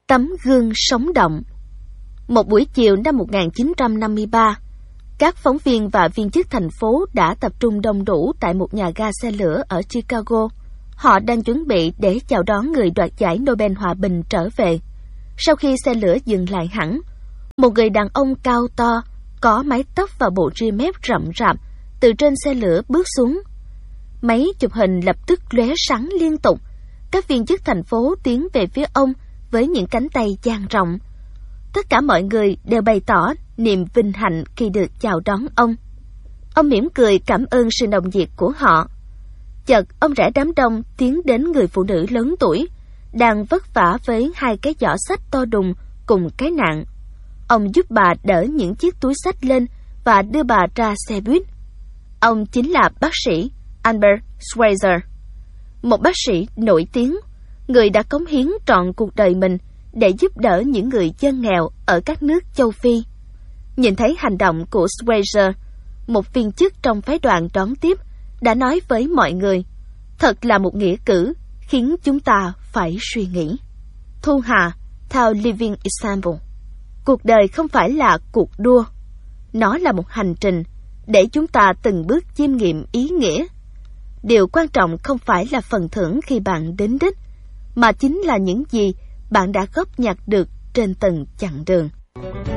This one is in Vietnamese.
Tấm gương sống động. Một buổi chiều năm 1953, các phóng viên và viên chức thành phố đã tập trung đông đủ tại một nhà ga xe lửa ở Chicago. Họ đang chuẩn bị để chào đón người đoạt giải Nobel Hòa Bình trở về. Sau khi xe lửa dừng lại hẳn, một người đàn ông cao to, có mái tóc và bộ ria mép rậm rạp, từ trên xe lửa bước xuống. Máy chụp hình lập tức lóe sáng liên tục. Các viên chức thành phố tiến về phía ông với những cánh tay dang rộng. Tất cả mọi người đều bày tỏ niềm vinh hạnh khi được chào đón ông. Ông mỉm cười cảm ơn sự nồng nhiệt của họ. Chợt ông rẽ đám đông tiến đến người phụ nữ lớn tuổi, đang vất vả với 2 cái giỏ xách to đùng cùng cái nạng. Ông giúp bà đỡ những chiếc túi xách lên và đưa bà ra xe buýt. Ông chính là bác sĩ Albert Schweitzer, một bác sĩ nổi tiếng, người đã cống hiến trọn cuộc đời mình để giúp đỡ những người dân nghèo ở các nước châu Phi. Nhìn thấy hành động của Schweitzer, một viên chức trong phái đoàn đón tiếp đã nói với mọi người, thật là một nghĩa cử khiến chúng ta phải suy nghĩ. Thu Hà, theo Living Example. Cuộc đời không phải là cuộc đua, nó là một hành trình để chúng ta từng bước chiêm nghiệm ý nghĩa. Điều quan trọng không phải là phần thưởng khi bạn đến đích, mà chính là những gì bạn đã góp nhặt được trên từng chặng đường.